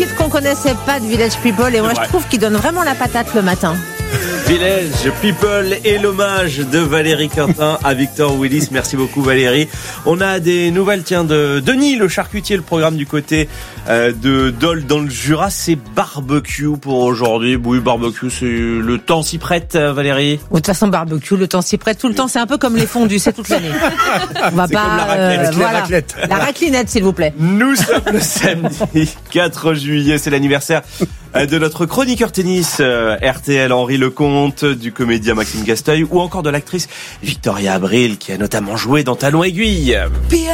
titre qu'on connaissait pas de Village People, et moi je trouve qu'il donne vraiment la patate le matin. Village People et l'hommage de Valérie Quintin à Victor Willis. Merci beaucoup Valérie. On a des nouvelles de Denis le charcutier, le programme du côté de Dole dans le Jura. C'est barbecue pour aujourd'hui. Oui, barbecue, c'est le temps s'y prête Valérie. De toute façon barbecue, le temps s'y prête tout le temps. C'est un peu comme les fondus, c'est toute l'année. On va c'est pas comme la raclette. Voilà. Raclette. La raclinette s'il vous plaît. Nous sommes le samedi 4 juillet, c'est l'anniversaire de notre chroniqueur tennis RTL Henri Lecomte, du comédien Maxime Gasteuil ou encore de l'actrice Victoria Abril qui a notamment joué dans Talons Aiguilles.